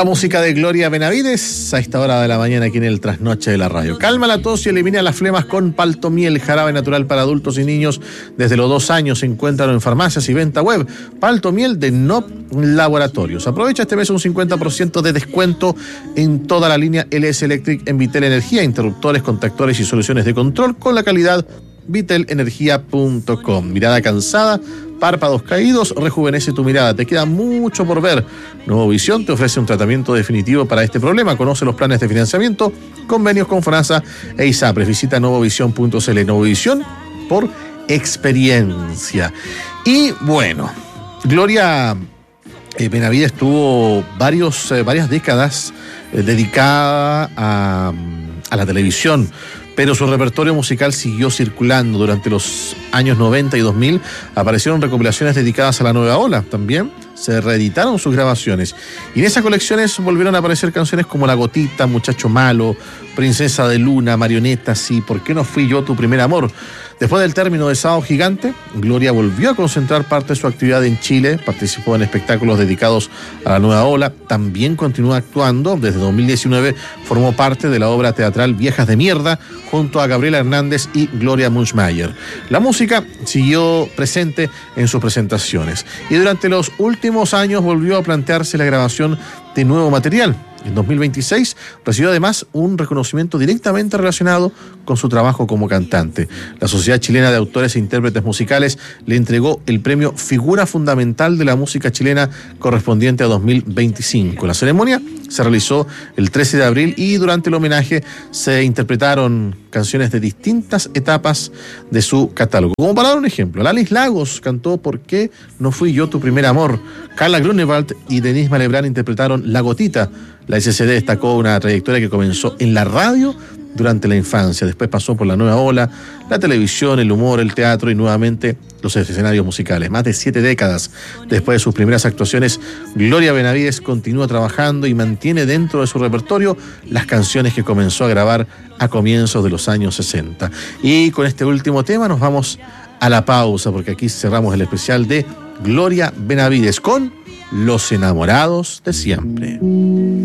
La música de Gloria Benavides a esta hora de la mañana aquí en el Trasnoche de la Radio. Calma la tos y elimina las flemas con Paltomiel, jarabe natural para adultos y niños desde los 2 años. Encuéntralo en farmacias y venta web. Paltomiel de NOP Laboratorios. Aprovecha este mes un 50% de descuento en toda la línea LS Electric en Vitel Energía, interruptores, contactores y soluciones de control con la calidad vitelenergia.com. Mirada cansada, párpados caídos, rejuvenece tu mirada. Te queda mucho por ver. Nuevo Visión te ofrece un tratamiento definitivo para este problema. Conoce los planes de financiamiento, convenios con FONASA e ISAPRES. Visita nuevovision.cl. Nuevo Visión por experiencia. Y bueno, Gloria Benavides tuvo varias décadas dedicada a la televisión, pero su repertorio musical siguió circulando. Durante los años 90 y 2000 aparecieron recopilaciones dedicadas a la nueva ola. También se reeditaron sus grabaciones y en esas colecciones volvieron a aparecer canciones como La Gotita, Muchacho Malo, Princesa de Luna, Marionetas y ¿Por qué no fui yo tu primer amor? Después del término de Sábado Gigante, Gloria volvió a concentrar parte de su actividad en Chile, participó en espectáculos dedicados a la nueva ola, también continúa actuando. Desde 2019 formó parte de la obra teatral Viejas de Mierda junto a Gabriela Hernández y Gloria Munchmeyer. La música siguió presente en sus presentaciones y durante los últimos años volvió a plantearse la grabación de nuevo material. En 2026 recibió además un reconocimiento directamente relacionado con su trabajo como cantante. La Sociedad Chilena de Autores e Intérpretes Musicales le entregó el premio Figura Fundamental de la Música Chilena correspondiente a 2025. La ceremonia se realizó el 13 de abril y durante el homenaje se interpretaron canciones de distintas etapas de su catálogo. Como para dar un ejemplo, Lalis Lagos cantó ¿Por qué no fui yo tu primer amor? Carla Grunewald y Denise Malebrán interpretaron La Gotita. La SCD destacó una trayectoria que comenzó en la radio durante la infancia, después pasó por la nueva ola, la televisión, el humor, el teatro y nuevamente los escenarios musicales. Más de 7 décadas después de sus primeras actuaciones, Gloria Benavides continúa trabajando y mantiene dentro de su repertorio las canciones que comenzó a grabar a comienzos de los años 60. Y con este último tema nos vamos a la pausa, porque aquí cerramos el especial de Gloria Benavides con Los Enamorados de Siempre.